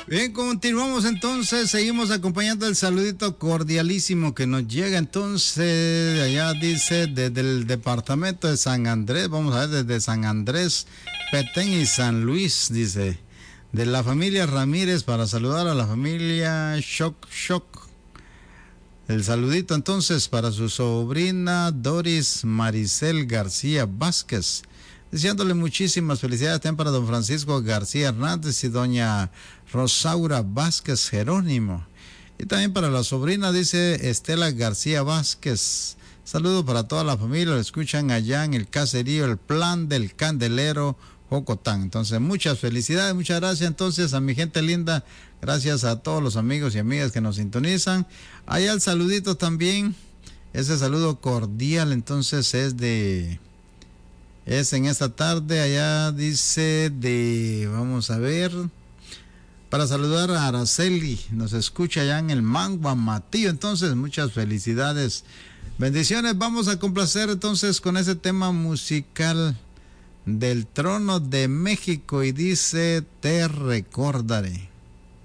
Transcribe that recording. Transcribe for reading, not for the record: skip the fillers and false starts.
Bien, continuamos entonces, seguimos acompañando el saludito cordialísimo que nos llega entonces, allá dice, desde el departamento de San Andrés, vamos a ver, desde San Andrés, Petén y San Luis, dice, de la familia Ramírez, para saludar a la familia Shock. El saludito entonces para su sobrina Doris Maricel García Vázquez, deseándole muchísimas felicidades también para don Francisco García Hernández y doña Rosaura Vázquez Jerónimo. Y también para la sobrina, dice Estela García Vázquez. Saludo para toda la familia, lo escuchan allá en el caserío El Plan del Candelero, Jocotán. Entonces, muchas felicidades, muchas gracias entonces a mi gente linda. Gracias a todos los amigos y amigas que nos sintonizan. Allá el saludito también. Ese saludo cordial entonces es en esta tarde, allá dice vamos a ver, para saludar a Araceli, nos escucha allá en el Mangua Matillo, entonces muchas felicidades, bendiciones. Vamos a complacer entonces con ese tema musical del Trono de México y dice Te recordaré.